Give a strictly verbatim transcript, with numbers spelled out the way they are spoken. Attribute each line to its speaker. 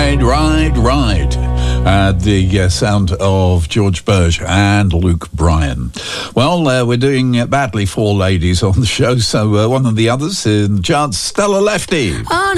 Speaker 1: Ride, Ride, Ride. Uh, the uh, sound of George Burge and Luke Bryan. Well, uh, we're doing uh, badly for ladies on the show, so uh, one of the others in the charts, Stella Lefty.